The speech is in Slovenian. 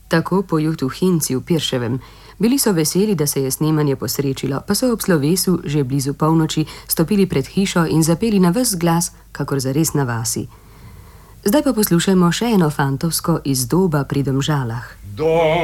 Tako pojutu Hinci v Pirševem. Bili so veseli, da se je snemanje posrečilo, pa so ob slovesu, že blizu polnoči, stopili pred hišo in zapeli na ves glas, kakor zares na vasi. Zdaj pa poslušajmo še eno fantovsko iz Doba pri Domžalah.